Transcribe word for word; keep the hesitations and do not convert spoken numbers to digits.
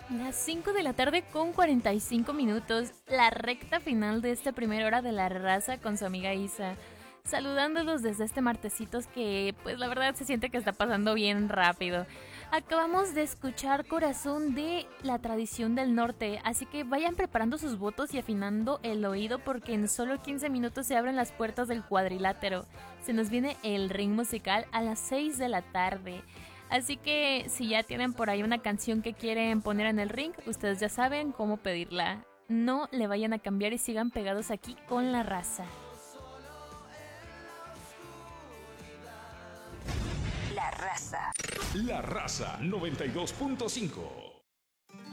Las cinco de la tarde con cuarenta y cinco minutos, la recta final de esta primera hora de La Raza con su amiga Isa. Saludándolos desde este martesitos que, pues la verdad se siente que está pasando bien rápido. Acabamos de escuchar Corazón de La Tradición del Norte, así que vayan preparando sus votos y afinando el oído porque en solo quince minutos se abren las puertas del cuadrilátero. Se nos viene el ring musical a las seis de la tarde. Así que si ya tienen por ahí una canción que quieren poner en el ring, ustedes ya saben cómo pedirla. No le vayan a cambiar y sigan pegados aquí con La Raza. La Raza. La Raza noventa y dos punto cinco.